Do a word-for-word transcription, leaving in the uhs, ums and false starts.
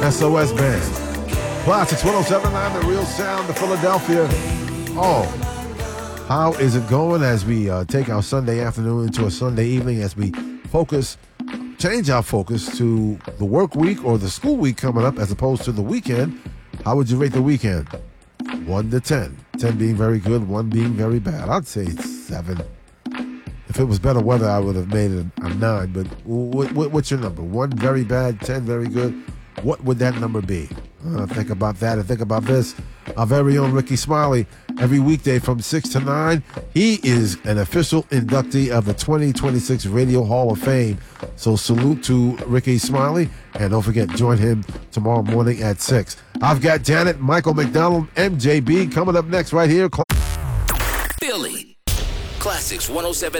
S O S Band. Classics one oh seven point nine, the real sound of Philadelphia. Oh, how is it going as we uh, take our Sunday afternoon into a Sunday evening as we focus, change our focus to the work week or the school week coming up as opposed to the weekend? How would you rate the weekend? one to ten. ten being very good, one being very bad. I'd say seven. If it was better weather, I would have made it a nine. But what, what, what's your number? one very bad, ten very good. What would that number be? Uh, think about that and think about this. Our very own Rickey Smiley, every weekday from six to nine, he is an official inductee of the twenty twenty-six Radio Hall of Fame. So salute to Rickey Smiley, and don't forget, join him tomorrow morning at six. I've got Janet, Michael McDonald, M J B coming up next right here. Philly. Classics one oh seven